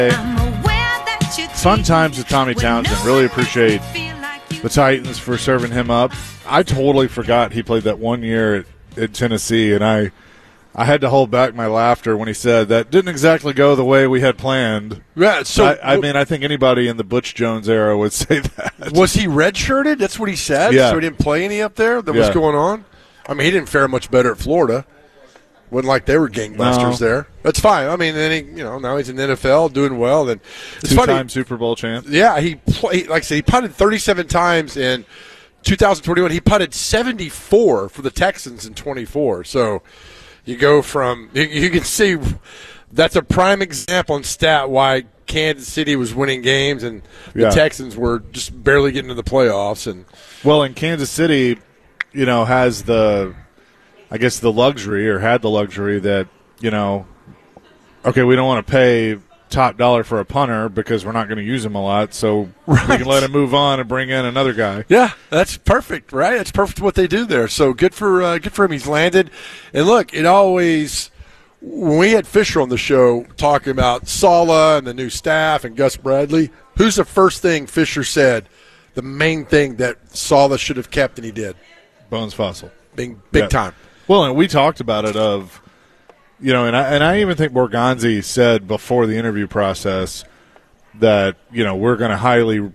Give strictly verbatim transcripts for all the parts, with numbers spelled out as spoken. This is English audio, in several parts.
Fun times with Tommy Townsend. Really appreciate the Titans for serving him up. I totally forgot he played that one year at, at Tennessee, and I I had to hold back my laughter when he said that didn't exactly go the way we had planned. Yeah, so I, I mean, I think anybody in the Butch Jones era would say that. Was he redshirted? That's what he said? Yeah. So he didn't play any up there? That yeah. was going on? I mean, he didn't fare much better at Florida. Wasn't like they were gangbusters no. there. That's fine. I mean, then he, you know, now he's in the N F L doing well. Then it's Two-time funny. Super Bowl champ. Yeah, he played. Like I said, he punted thirty-seven times in two thousand twenty-one. He punted seventy-four for the Texans in twenty-four. So you go from you, you can see that's a prime example and stat why Kansas City was winning games and the yeah. Texans were just barely getting to the playoffs. And well, in Kansas City, you know, has the. I guess the luxury or had the luxury that, you know, okay, we don't want to pay top dollar for a punter because we're not going to use him a lot, so right. we can let him move on and bring in another guy. Yeah, that's perfect, right? That's perfect what they do there. So good for uh, good for him. He's landed. And look, it always when we had Fisher on the show talking about Saleh and the new staff and Gus Bradley, who's the first thing Fisher said, the main thing that Saleh should have kept and he did? Bones Fossil. Being big yeah. time. Well, and we talked about it of, you know, and I, and I even think Borgonzi said before the interview process that, you know, we're going to highly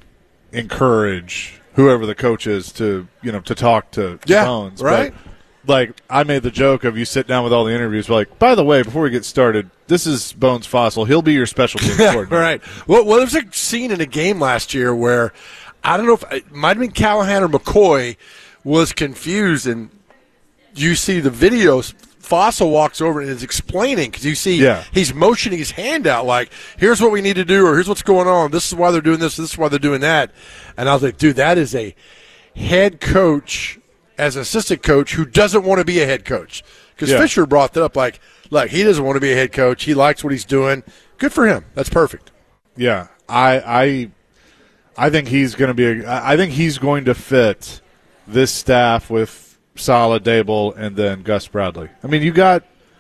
encourage whoever the coach is to, you know, to talk to, to yeah, Bones. Right. But, like, I made the joke of you sit down with all the interviews, like, by the way, before we get started, this is Bones Fossil. He'll be your special teams coordinator. Right. Well, well, there was a scene in a game last year where I don't know if it might have been Callahan or McCoy was confused, and you see the videos. Fossil walks over and is explaining because you see yeah. he's motioning his hand out like, here's what we need to do or here's what's going on. This is why they're doing this. This is why they're doing that. And I was like, dude, that is a head coach as an assistant coach who doesn't want to be a head coach. Because yeah. Fisher brought that up like, look, he doesn't want to be a head coach. He likes what he's doing. Good for him. That's perfect. Yeah. I I, I think he's going to be a, I think he's going to fit this staff with Saleh, Dable, and then Gus Bradley. I mean, you got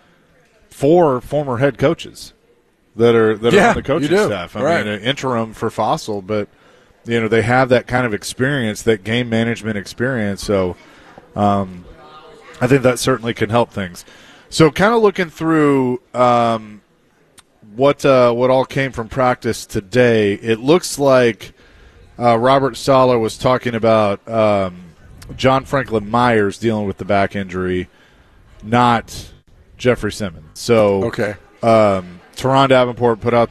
four former head coaches that are that yeah, are on the coaching staff. I right. mean, an interim for Fossil, but you know they have that kind of experience, that game management experience. So, um, I think that certainly can help things. So, kind of looking through um, what uh, what all came from practice today, it looks like uh, Robert Saleh was talking about. Um, John Franklin Myers dealing with the back injury, not Jeffrey Simmons. So, okay. um, Teron Davenport put out